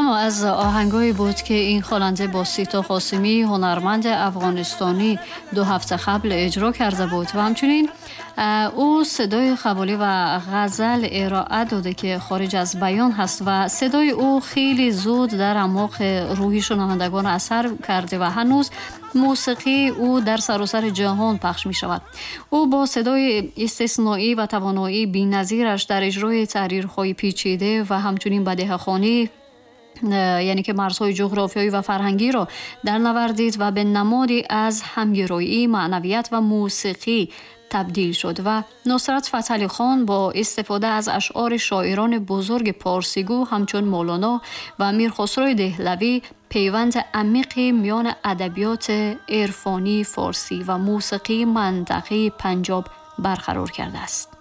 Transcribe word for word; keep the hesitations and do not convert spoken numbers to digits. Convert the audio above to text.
اما از آهنگایی بود که این خواننده با سیتا قاسمی هنرمند افغانستانی دو هفته قبل اجرا کرده بود و همچنین او صدای قوالی و غزل ارائه داده که خارج از بیان هست و صدای او خیلی زود در اعماق روحی شنوندگان اثر کرده و هنوز موسیقی او در سراسر جهان پخش می شود. او با صدای استثنایی و توانایی بی‌نظیرش در اجرای تحریرهای پیچیده و همچنین بدیهه‌خوانی، یعنی که مرزهای جغرافیایی و فرهنگی را در نوردید و به نمادی از همگرایی، معنویت و موسیقی تبدیل شد و نصرت فتحعلی خان با استفاده از اشعار شاعران بزرگ پارسیگو همچون مولانا و میرخسرو دهلوی پیوند عمیقی میان ادبیات عرفانی فارسی و موسیقی منطقه پنجاب برقرار کرده است.